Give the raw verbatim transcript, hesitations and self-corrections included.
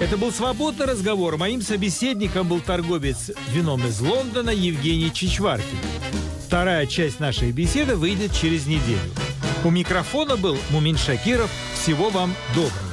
Это был «Свободный разговор». Моим собеседником был торговец вином из Лондона Евгений Чичваркин. Вторая часть нашей беседы выйдет через неделю. У микрофона был Мумин Шакиров. Всего вам доброго.